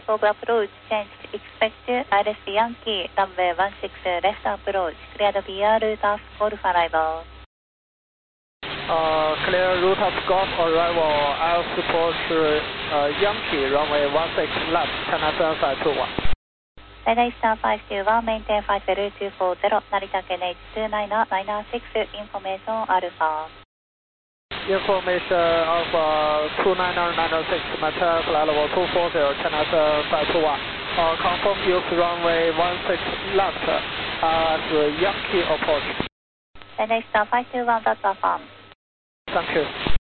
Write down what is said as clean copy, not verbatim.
of approach changed. Expect ILS Yankee, runway 16 left approach. Cleared via route of Golf arrival. Clear route of Golf arrival, ILS approach Yankee, runway 16 left, China 7521. Data Star 521, maintain flight level 240, Narita KNH29 liner 6, information Alpha. Information Alpha 29996, maintain flight level 240, China 7521. Confirm use runway 16 left as Yankee approach. Data Star 521, that's affirmed. Thank you.